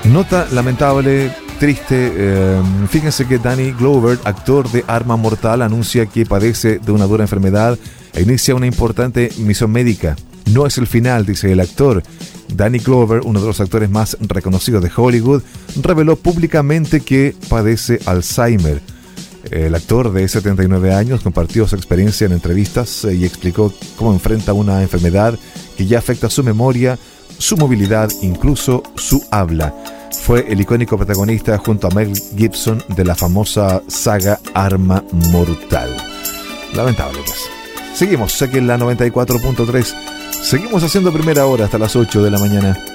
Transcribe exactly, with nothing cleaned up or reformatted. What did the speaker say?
Nota lamentable, triste. Eh, fíjense que Danny Glover, actor de Arma Mortal, anuncia que padece de una dura enfermedad e inicia una importante misión médica. No es el final, dice el actor. Danny Glover, uno de los actores más reconocidos de Hollywood, reveló públicamente que padece Alzheimer. El actor de setenta y nueve años compartió su experiencia en entrevistas y explicó cómo enfrenta una enfermedad que ya afecta su memoria, su movilidad, incluso su habla. Fue el icónico protagonista junto a Mel Gibson de la famosa saga Arma Mortal. Lamentable, pues. Seguimos aquí en la noventa y cuatro punto tres. Seguimos haciendo primera hora hasta las ocho de la mañana.